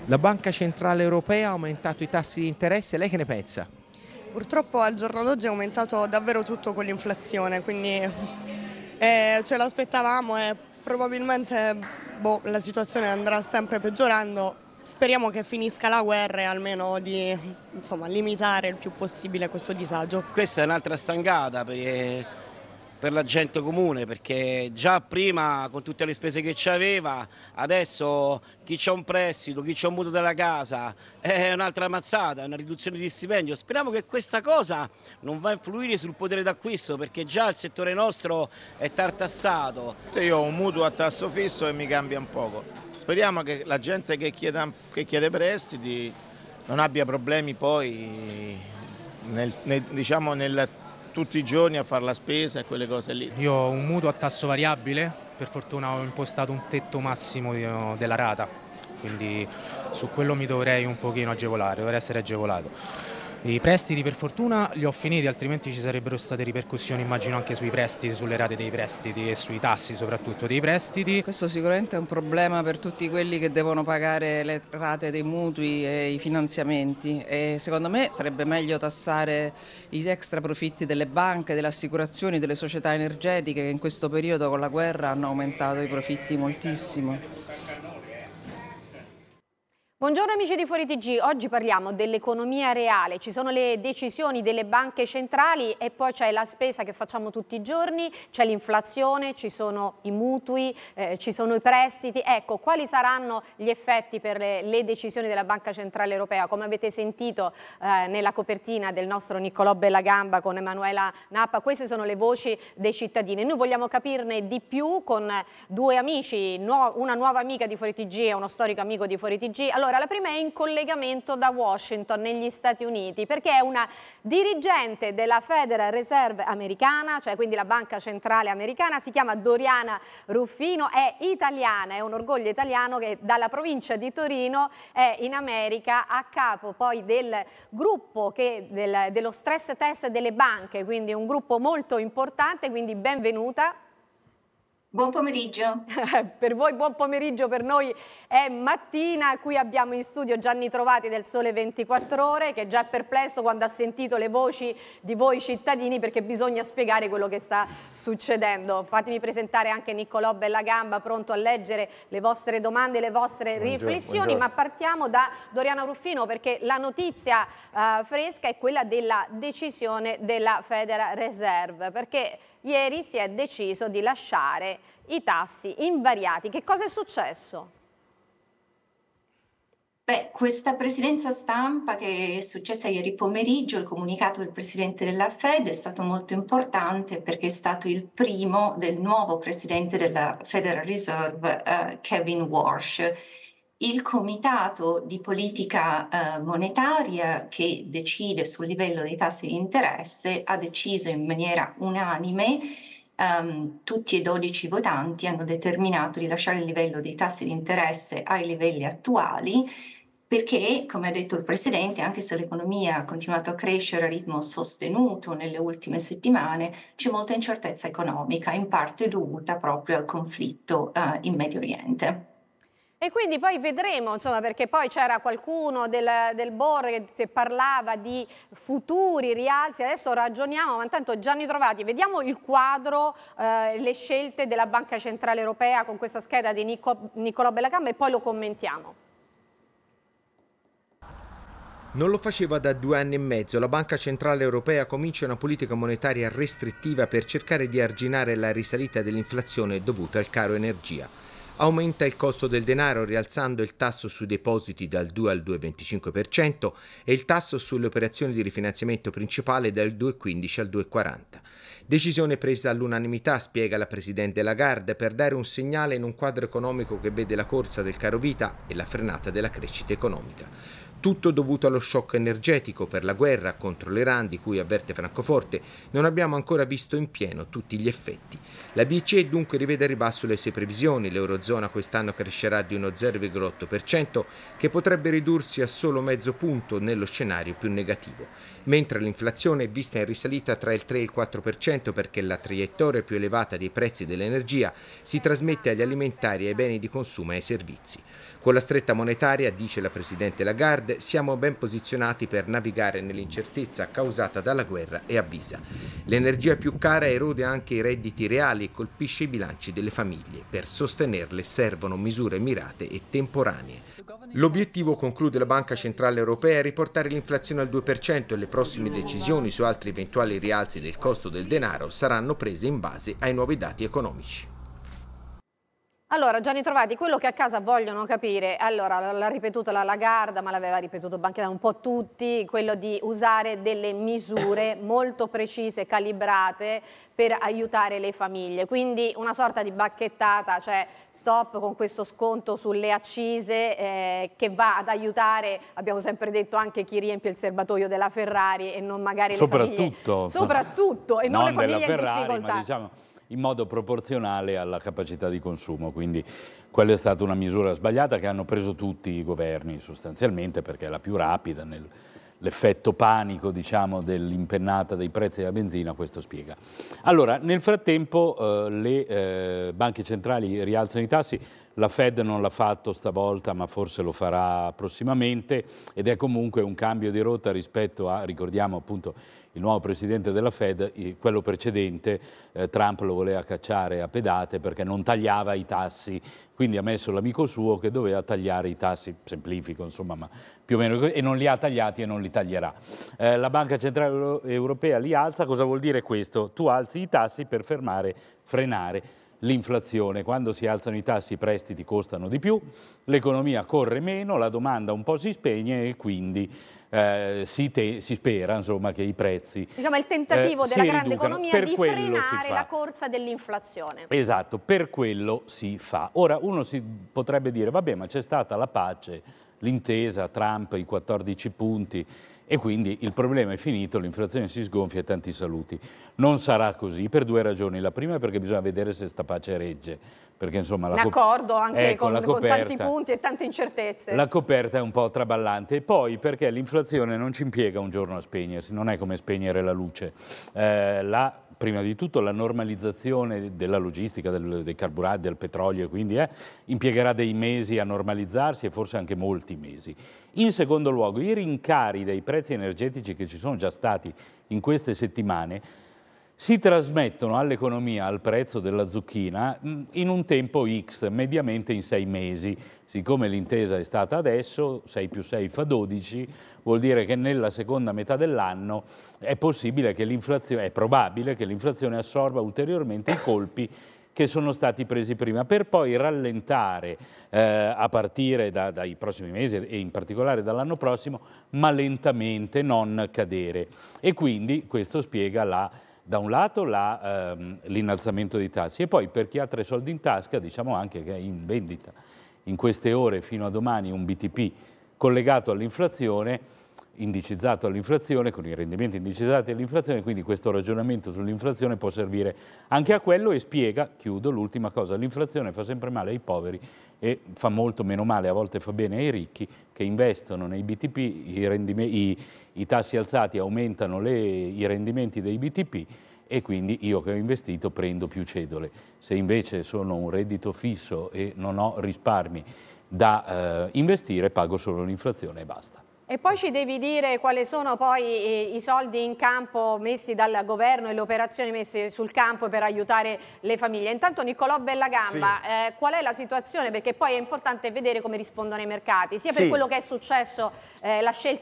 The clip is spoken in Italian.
La Banca Centrale Europea ha aumentato i tassi di interesse, lei che ne pensa? Purtroppo al giorno d'oggi è aumentato davvero tutto con l'inflazione, quindi ce l'aspettavamo e probabilmente la situazione andrà sempre peggiorando. Speriamo che finisca la guerra e almeno di limitare il più possibile questo disagio. Questa è un'altra stangata per la gente comune, perché già prima con tutte le spese che c'aveva, adesso chi c'ha un prestito, chi c'ha un mutuo della casa, è un'altra mazzata, è una riduzione di stipendio. Speriamo che questa cosa non va a influire sul potere d'acquisto, perché già il settore nostro è tartassato. Io ho un mutuo a tasso fisso e mi cambia un poco. Speriamo che la gente che chiede prestiti non abbia problemi poi tutti i giorni a fare la spesa e quelle cose lì. Io ho un mutuo a tasso variabile, per fortuna ho impostato un tetto massimo della rata, quindi su quello mi dovrei un pochino agevolare, dovrei essere agevolato. I prestiti per fortuna li ho finiti, altrimenti ci sarebbero state ripercussioni immagino anche sui prestiti, sulle rate dei prestiti e sui tassi soprattutto dei prestiti. Questo sicuramente è un problema per tutti quelli che devono pagare le rate dei mutui e i finanziamenti e secondo me sarebbe meglio tassare gli extra profitti delle banche, delle assicurazioni, delle società energetiche che in questo periodo con la guerra hanno aumentato i profitti moltissimo. Buongiorno amici di Fuori TG, oggi parliamo dell'economia reale, ci sono le decisioni delle banche centrali e poi c'è la spesa che facciamo tutti i giorni, c'è l'inflazione, ci sono i mutui, ci sono i prestiti. Ecco, quali saranno gli effetti per le decisioni della Banca Centrale Europea? Come avete sentito nella copertina del nostro Niccolò Belagamba con Emanuela Nappa, queste sono le voci dei cittadini. Noi vogliamo capirne di più con due amici, una nuova amica di Fuori TG e uno storico amico di Fuori TG. Allora, la prima è in collegamento da Washington, negli Stati Uniti, perché è una dirigente della Federal Reserve americana, cioè quindi la banca centrale americana, si chiama Doriana Ruffino, è italiana, è un orgoglio italiano che dalla provincia di Torino è in America a capo poi del gruppo dello stress test delle banche, quindi un gruppo molto importante, quindi benvenuta. Buon pomeriggio. Per voi buon pomeriggio, per noi è mattina. Qui abbiamo in studio Gianni Trovati del Sole 24 Ore, che già è perplesso quando ha sentito le voci di voi cittadini, perché bisogna spiegare quello che sta succedendo. Fatemi presentare anche Niccolò Belagamba, pronto a leggere le vostre domande, le vostre riflessioni. Buongiorno. Ma partiamo da Doriana Ruffino, perché la notizia fresca è quella della decisione della Federal Reserve, perché ieri si è deciso di lasciare i tassi invariati. Che cosa è successo? Questa presidenza stampa che è successa ieri pomeriggio, il comunicato del presidente della Fed è stato molto importante perché è stato il primo del nuovo presidente della Federal Reserve, Kevin Warsh. Il comitato di politica monetaria che decide sul livello dei tassi di interesse ha deciso in maniera unanime, tutti e 12 votanti hanno determinato di lasciare il livello dei tassi di interesse ai livelli attuali, perché, come ha detto il Presidente, anche se l'economia ha continuato a crescere a ritmo sostenuto nelle ultime settimane, c'è molta incertezza economica, in parte dovuta proprio al conflitto in Medio Oriente. E quindi poi vedremo, insomma, perché poi c'era qualcuno del board che parlava di futuri rialzi, adesso ragioniamo, ma intanto Gianni Trovati, vediamo il quadro, le scelte della Banca Centrale Europea con questa scheda di Niccolò Belacamba e poi lo commentiamo. Non lo faceva da 2 anni e mezzo. La Banca Centrale Europea comincia una politica monetaria restrittiva per cercare di arginare la risalita dell'inflazione dovuta al caro energia. Aumenta il costo del denaro rialzando il tasso sui depositi dal 2 al 2,25% e il tasso sulle operazioni di rifinanziamento principale dal 2,15 al 2,40. Decisione presa all'unanimità, spiega la Presidente Lagarde, per dare un segnale in un quadro economico che vede la corsa del caro vita e la frenata della crescita economica. Tutto dovuto allo shock energetico per la guerra contro l'Iran, di cui avverte Francoforte, non abbiamo ancora visto in pieno tutti gli effetti. La BCE dunque rivede a ribasso le sue previsioni, l'Eurozona quest'anno crescerà di uno 0,8%, che potrebbe ridursi a solo mezzo punto nello scenario più negativo, mentre l'inflazione è vista in risalita tra il 3 e il 4% perché la traiettoria più elevata dei prezzi dell'energia si trasmette agli alimentari, ai beni di consumo e ai servizi. Con la stretta monetaria, dice la Presidente Lagarde, siamo ben posizionati per navigare nell'incertezza causata dalla guerra e avvisa. L'energia più cara erode anche i redditi reali e colpisce i bilanci delle famiglie. Per sostenerle servono misure mirate e temporanee. L'obiettivo, conclude la Banca Centrale Europea, è riportare l'inflazione al 2% e le prossime decisioni su altri eventuali rialzi del costo del denaro saranno prese in base ai nuovi dati economici. Allora, Gianni Trovati, quello che a casa vogliono capire, allora l'ha ripetuto la Lagarde, ma l'aveva ripetuto Banca d'Italia, un po' tutti, quello di usare delle misure molto precise, calibrate per aiutare le famiglie. Quindi una sorta di bacchettata, cioè stop con questo sconto sulle accise che va ad aiutare, abbiamo sempre detto, anche chi riempie il serbatoio della Ferrari e non magari le famiglie. Soprattutto, e non le famiglie della Ferrari, in difficoltà. ma diciamo in modo proporzionale alla capacità di consumo, quindi quella è stata una misura sbagliata che hanno preso tutti i governi sostanzialmente perché è la più rapida, l'effetto panico diciamo dell'impennata dei prezzi della benzina questo spiega. Allora nel frattempo le banche centrali rialzano i tassi, la Fed non l'ha fatto stavolta ma forse lo farà prossimamente ed è comunque un cambio di rotta rispetto a, ricordiamo appunto, il nuovo presidente della Fed, quello precedente, Trump lo voleva cacciare a pedate perché non tagliava i tassi, quindi ha messo l'amico suo che doveva tagliare i tassi, semplifico insomma, ma più o meno, e non li ha tagliati e non li taglierà. La Banca Centrale Europea li alza, cosa vuol dire questo? Tu alzi i tassi per frenare l'inflazione. Quando si alzano i tassi i prestiti costano di più, l'economia corre meno, la domanda un po' si spegne e quindi si spera insomma, che i prezzi diciamo il tentativo della grande economia di frenare la corsa dell'inflazione. Esatto, per quello si fa. Ora uno si potrebbe dire, vabbè ma c'è stata la pace, l'intesa, Trump, i 14 punti e quindi il problema è finito, l'inflazione si sgonfia e tanti saluti. Non sarà così per due ragioni. La prima è perché bisogna vedere se sta pace regge. Perché insomma d'accordo anche con tanti punti e tante incertezze. La coperta è un po' traballante. E poi perché l'inflazione non ci impiega un giorno a spegnersi, non è come spegnere la luce. Prima di tutto la normalizzazione della logistica, dei carburanti, del petrolio, quindi impiegherà dei mesi a normalizzarsi e forse anche molti mesi. In secondo luogo, i rincari dei prezzi energetici che ci sono già stati in queste settimane si trasmettono all'economia al prezzo della zucchina in un tempo X, mediamente in 6 mesi. Siccome l'intesa è stata adesso, 6 più 6 fa 12, vuol dire che nella seconda metà dell'anno è probabile che l'inflazione assorba ulteriormente i colpi che sono stati presi prima, per poi rallentare a partire dai prossimi mesi e in particolare dall'anno prossimo, ma lentamente, non cadere. E quindi questo spiega da un lato l'innalzamento dei tassi e poi per chi ha 3 soldi in tasca diciamo anche che è in vendita in queste ore fino a domani un BTP collegato all'inflazione, indicizzato all'inflazione, con i rendimenti indicizzati all'inflazione, quindi questo ragionamento sull'inflazione può servire anche a quello e spiega, chiudo, l'ultima cosa, l'inflazione fa sempre male ai poveri e fa molto meno male, a volte fa bene ai ricchi che investono nei BTP, i tassi alzati aumentano i rendimenti dei BTP e quindi io che ho investito prendo più cedole. Se invece sono un reddito fisso e non ho risparmi da investire, pago solo l'inflazione e basta. E poi ci devi dire quali sono poi i soldi in campo messi dal governo e le operazioni messe sul campo per aiutare le famiglie. Intanto Niccolò Bellegamba, sì. Qual è la situazione? Perché poi è importante vedere come rispondono i mercati, sia per quello che è successo, la scelta